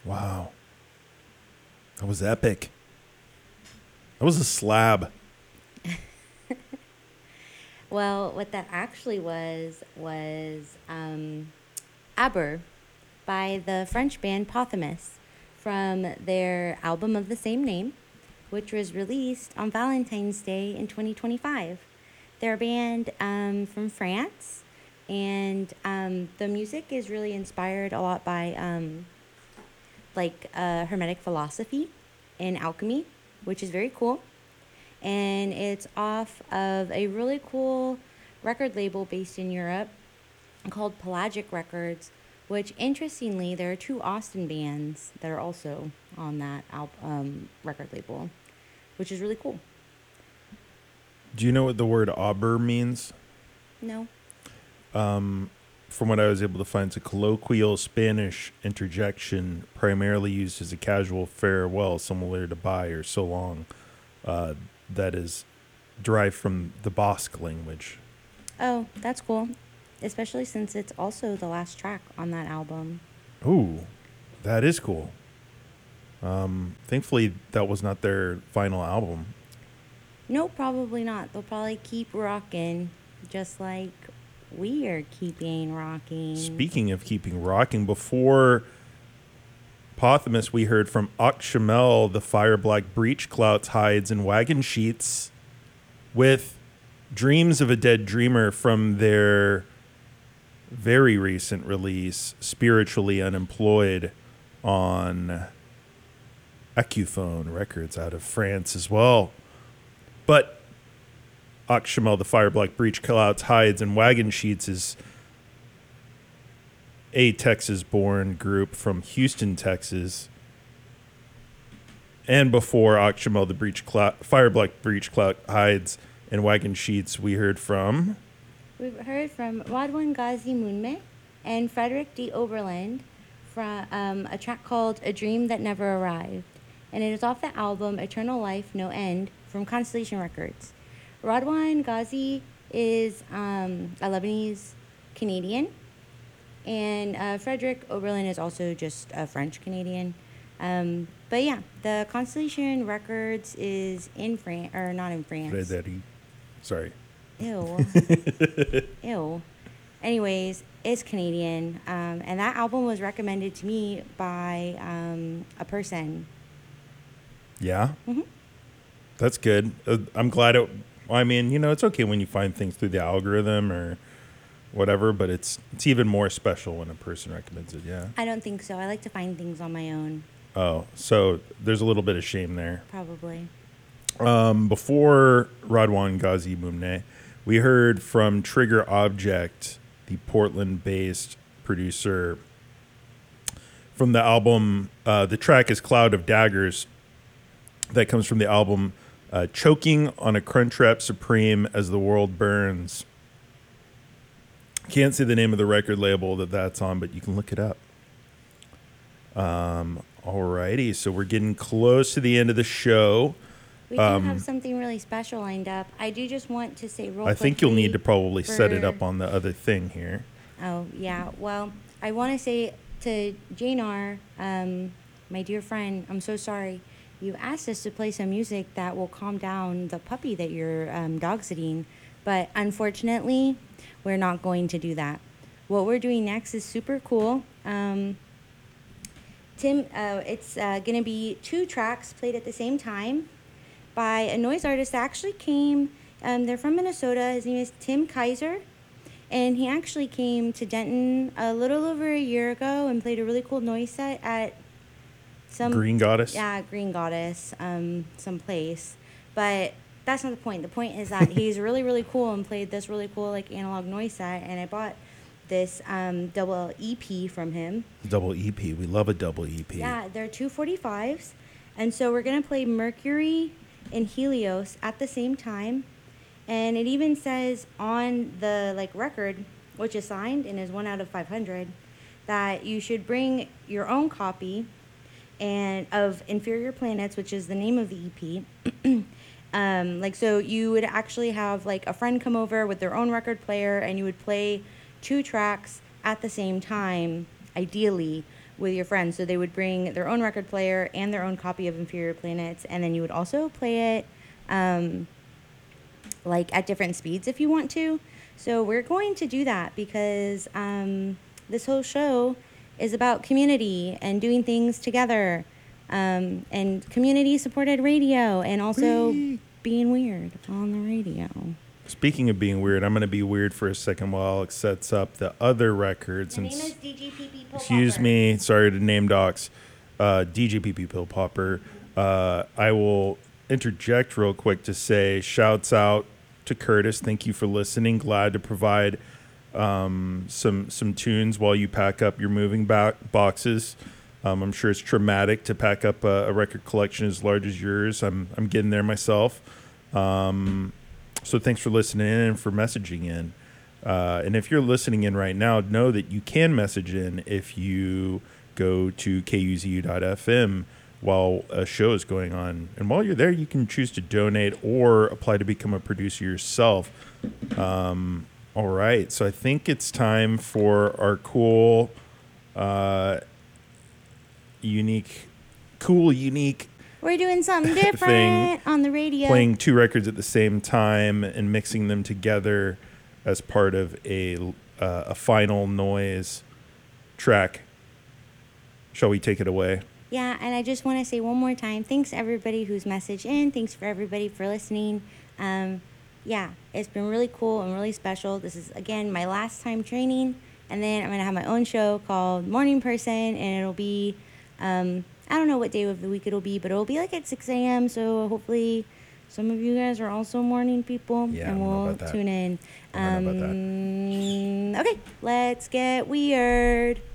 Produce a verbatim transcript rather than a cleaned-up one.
Wow. That was epic. That was a slab. Well, what that actually was was um, Aber by the French band Pothamus from their album of the same name, which was released on Valentine's Day in twenty twenty-five. They're a band um, from France, and um, the music is really inspired a lot by um, like uh, Hermetic philosophy and alchemy, which is very cool. And it's off of a really cool record label based in Europe called Pelagic Records, which interestingly, there are two Austin bands that are also on that al- um, record label, which is really cool. Do you know what the word auber means? No. Um, from what I was able to find, it's a colloquial Spanish interjection primarily used as a casual farewell, similar to bye or so long, uh, that is derived from the Basque language. Oh, that's cool. Especially since it's also the last track on that album. Ooh, that is cool. Um, thankfully, that was not their final album. No, probably not. They'll probably keep rocking, just like we are keeping rocking. Speaking of keeping rocking, before Pothamus, we heard from Okshamel, the Fire Black Breech Clouts, Hides, and Wagon Sheets with Dreams of a Dead Dreamer from their very recent release, Spiritually Unemployed, on Accuphone Records out of France as well. But Okshamel, the Fire Black Breech Clouts, Hides, and Wagon Sheets is a Texas-born group from Houston, Texas. And before Okshamel, the Breech Clout, Fire Black Breech Clout, Hides, and Wagon Sheets, we heard from... We've heard from Radwan Ghazi Moonme and Frederick D. Oberland from um, a track called A Dream That Never Arrived. And it is off the album Eternal Life, No End from Constellation Records. Radwan Ghazi is um, a Lebanese Canadian, and uh, Frederick Oberlin is also just a French Canadian. Um, but yeah, the Constellation Records is in France, or not in France. Frederic. Sorry. Ew. Ew. Anyways, it's Canadian, um, and that album was recommended to me by um, a person. Yeah? Mm-hmm. That's good. Uh, I'm glad it... I mean, you know, it's okay when you find things through the algorithm or whatever, but it's it's even more special when a person recommends it, yeah? I don't think so. I like to find things on my own. Oh, so there's a little bit of shame there. Probably. Um, before Radwan Ghazi Moumne, we heard from Trigger Object, the Portland-based producer, from the album, uh, the track is Cloud of Daggers. That comes from the album uh, Choking on a Crunchwrap Supreme as the World Burns. Can't see the name of the record label that that's on, but you can look it up. Um, alrighty, so we're getting close to the end of the show. We do Um, have something really special lined up. I do just want to say real I think you'll quickly need to probably set it for- up on the other thing here. Oh, yeah. Well, I want to say to Jane R., um, my dear friend, I'm so sorry. You asked us to play some music that will calm down the puppy that you're um, dog sitting, but unfortunately, we're not going to do that. What we're doing next is super cool. Um, Tim, uh, it's uh, going to be two tracks played at the same time by a noise artist that actually came, um, they're from Minnesota. His name is Tim Kaiser. And he actually came to Denton a little over a year ago and played a really cool noise set at some... Green Goddess? Yeah, Green Goddess, um, someplace. But that's not the point. The point is that he's really, really cool and played this really cool, like, analog noise set. And I bought this um, double E P from him. Double E P. We love a double E P. Yeah, they're two forty-fives. And so we're going to play Mercury and Helios at the same time. And it even says on the like record, which is signed and is one out of five hundred, that you should bring your own copy and of Inferior Planets, which is the name of the E P. um, like, so you would actually have like a friend come over with their own record player, and you would play two tracks at the same time, ideally, with your friends. So they would bring their own record player and their own copy of Inferior Planets, and then you would also play it um, like at different speeds if you want to. So we're going to do that because um, this whole show is about community and doing things together, um, and community-supported radio, and also Whee! being weird on the radio. Speaking of being weird, I'm going to be weird for a second while Alex sets up the other records. My And name s- is D G P P Pill excuse Popper. me, sorry to name docs. Uh, D J P P Pill Popper. Uh, I will interject real quick to say shouts out to Curtis. Thank you for listening. Glad to provide um, some some tunes while you pack up your moving back boxes. Um, I'm sure it's traumatic to pack up a, a record collection as large as yours. I'm I'm getting there myself. Um, so thanks for listening in and for messaging in. Uh, and if you're listening in right now, know that you can message in if you go to K U Z U dot F M while a show is going on. And while you're there, you can choose to donate or apply to become a producer yourself. Um, all right. So I think it's time for our cool, uh, unique, cool, unique We're doing something different Thing. on the radio. playing two records at the same time and mixing them together as part of a uh, a final noise track. Shall we take it away? Yeah, and I just want to say one more time, thanks everybody who's messaged in. Thanks for everybody for listening. Um, yeah, it's been really cool and really special. This is, again, my last time training. And then I'm going to have my own show called Morning Person. And it'll be, um, I don't know what day of the week it'll be, but it'll be like at six a.m. So hopefully some of you guys are also morning people. Yeah, I and don't know we'll about that. tune in. I don't know about Um, okay, let's get weird.